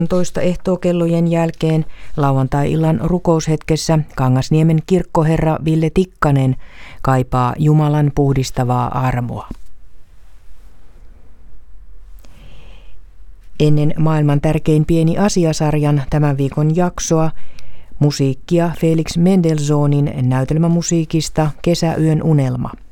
toista ehtookellojen jälkeen lauantai-illan rukoushetkessä Kangasniemen kirkkoherra Ville Tikkanen kaipaa Jumalan puhdistavaa armoa. Ennen maailman tärkein pieni asiasarjan tämän viikon jaksoa musiikkia Felix Mendelssohnin näytelmämusiikista Kesäyön unelma.